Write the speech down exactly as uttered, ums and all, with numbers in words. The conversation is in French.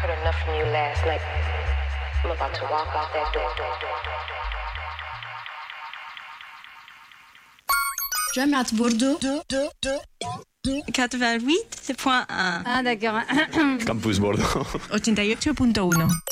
heard enough from you last night. I'm about to walk out that door. جامعة بوردو quatre-vingt-huit point un. Ah d'accord. Campus Bordeaux. ottantotto punto uno